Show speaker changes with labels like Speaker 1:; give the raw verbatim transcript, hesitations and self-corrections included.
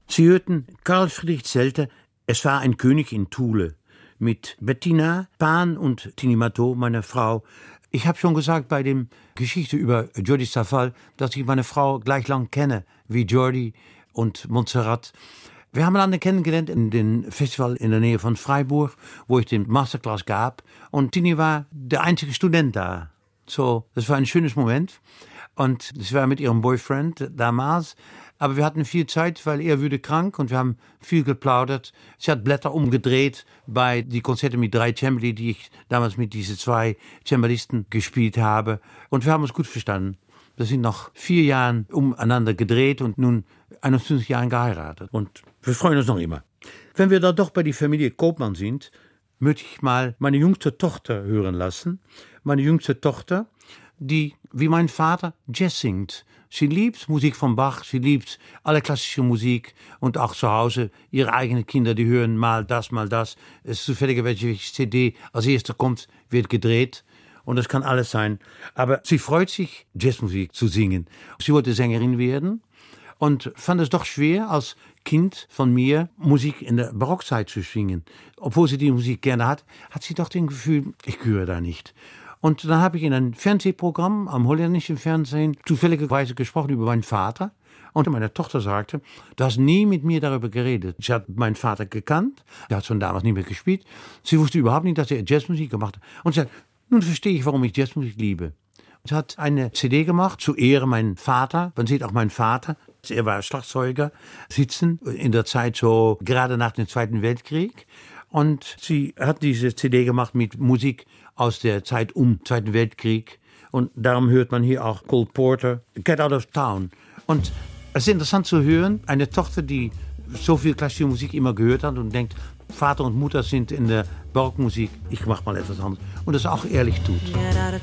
Speaker 1: Sie hörten Karl Friedrich Zelter, Es war ein König in Thule, mit Bettina Pan und Tini Matteau, meine Frau. Ich habe schon gesagt bei der Geschichte über Jordi Savall, dass ich meine Frau gleich lang kenne wie Jordi und Montserrat. Wir haben einander kennengelernt in dem Festival in der Nähe von Freiburg, wo ich den Masterclass gab. Und Tini war der einzige Student da. So, das war ein schönes Moment. Und sie war mit ihrem Boyfriend damals. Aber wir hatten viel Zeit, weil er wurde krank und wir haben viel geplaudert. Sie hat Blätter umgedreht bei die Konzerte mit drei Cembali, die ich damals mit diesen zwei Cembalisten gespielt habe. Und wir haben uns gut verstanden. Wir sind nach vier Jahren umeinander gedreht und nun einundfünfzig Jahren geheiratet. Und wir freuen uns noch immer. Wenn wir da doch bei der Familie Koopman sind, möchte ich mal meine jüngste Tochter hören lassen. Meine jüngste Tochter, die wie mein Vater Jazz singt. Sie liebt Musik von Bach, sie liebt alle klassische Musik und auch zu Hause ihre eigenen Kinder, die hören mal das, mal das. Es ist zufällig, welche C D als erste kommt, wird gedreht und das kann alles sein. Aber sie freut sich, Jazzmusik zu singen. Sie wollte Sängerin werden und fand es doch schwer, als Kind von mir Musik in der Barockzeit zu singen. Obwohl sie die Musik gerne hat, hat sie doch das Gefühl, ich gehöre da nicht. Und dann habe ich in einem Fernsehprogramm am holländischen Fernsehen zufälligerweise gesprochen über meinen Vater. Und meine Tochter sagte, du hast nie mit mir darüber geredet. Sie hat meinen Vater gekannt, der hat schon damals nicht mehr gespielt. Sie wusste überhaupt nicht, dass er Jazzmusik gemacht hat. Und sie sagt, nun verstehe ich, warum ich Jazzmusik liebe. Sie hat eine C D gemacht zu Ehre meinen Vater. Man sieht auch meinen Vater, er war Schlagzeuger, sitzen in der Zeit so gerade nach dem Zweiten Weltkrieg. Und sie hat diese C D gemacht mit Musik aus der Zeit um Zweiten Weltkrieg. Und darum hört man hier auch Cole Porter, Get Out of Town. Und es ist interessant zu hören, eine Tochter, die so viel klassische Musik immer gehört hat und denkt, Vater und Mutter sind in der Barockmusik, ich mach mal etwas anderes. Und das auch ehrlich tut.